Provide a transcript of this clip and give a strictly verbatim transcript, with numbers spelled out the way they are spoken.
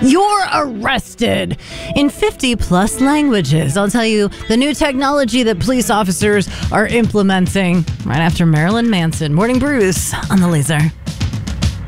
You're arrested in fifty plus languages. I'll tell you the new technology that police officers are implementing right after Marilyn Manson. Morning Brews on the Laser.